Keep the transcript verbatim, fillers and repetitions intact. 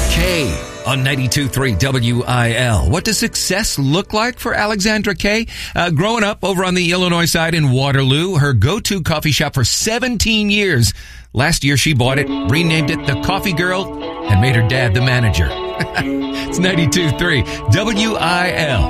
Kay on ninety-two point three W I L. What does success look like for Alexandra Kay? Uh, growing up over on the Illinois side in Waterloo, her go-to coffee shop for seventeen years. Last year she bought it, renamed it the Coffee Girl, and made her dad the manager. It's ninety-two point three W I L.